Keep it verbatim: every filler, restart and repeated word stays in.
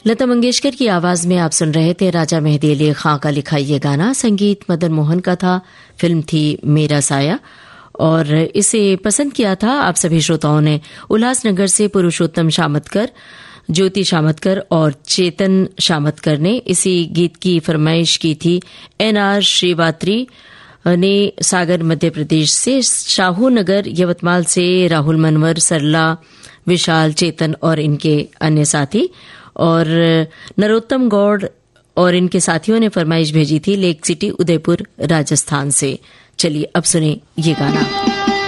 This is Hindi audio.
लता मंगेशकर की आवाज में आप सुन रहे थे राजा मेहदी अली खां का लिखा ये गाना। संगीत मदन मोहन का था। फिल्म थी मेरा साया और इसे पसंद किया था आप सभी श्रोताओं ने। उल्लासनगर से पुरुषोत्तम शामतकर, ज्योति शामतकर और चेतन शामतकर ने इसी गीत की फरमाइश की थी। एन आर श्रीवात्री ने सागर मध्य प्रदेश से, शाहू नगर यवतमाल से राहुल मनवर, सरला, विशाल, चेतन और इनके अन्य साथी, और नरोत्तम गौड़ और इनके साथियों ने फरमाइश भेजी थी लेक सिटी उदयपुर राजस्थान से। चलिए अब सुने ये गाना।